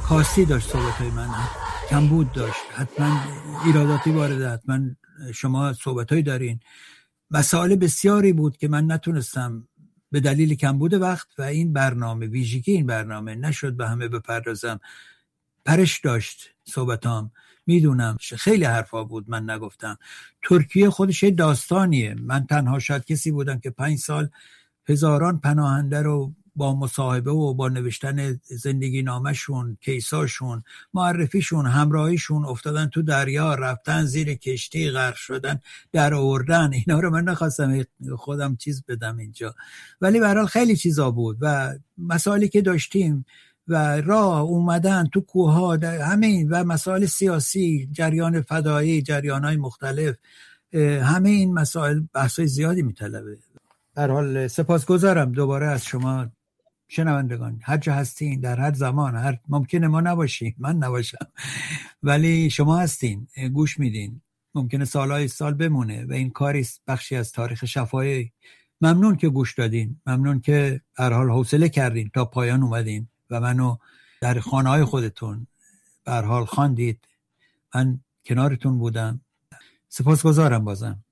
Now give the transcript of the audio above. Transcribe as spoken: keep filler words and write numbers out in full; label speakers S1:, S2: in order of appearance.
S1: کاستی داشت صحبت‌های من، کمبود داشت، حتما ایراداتی وارده، حتما شما صحبت‌هایی دارین. مسائل بسیاری بود که من نتونستم به دلیل کمبود وقت و این برنامه، ویژگی این برنامه نشد به همه بپردازم. پرش داشت صحبتام، میدونم خیلی حرفا بود من نگفتم. ترکیه خودش داستانیه. من تنها شاید کسی بودم که پنج سال هزاران پناهنده رو با مصاحبه و با نوشتن زندگی نامشون، کیساشون، معرفیشون، همراهیشون افتادن تو دریا، رفتن زیر کشتی، غرق شدن، در آوردن. اینا رو من نخواستم خودم چیز بدم اینجا، ولی به هر حال خیلی چیزا بود و مسائلی که داشتیم و راه اومدن تو کوه‌ها، همین، و مسائل سیاسی، جریان فدایی، جریان‌های مختلف، همه این مسائل بحث‌های زیادی می‌طلبه. به هر حال سپاسگزارم دوباره از شما شنوندگان، هر جا هستین، در هر زمان، هر ممکنه ما نباشیم، من نباشم، ولی شما هستین، گوش میدین، ممکنه سالهای سال بمونه و این کاری بخشی از تاریخ شفاهی. ممنون که گوش دادین، ممنون که هر حال حوصله کردین تا پایان اومدین و منو در خانه‌های خودتون به هر حال خواندید. من کنارتون بودم. سپاسگزارم بازم.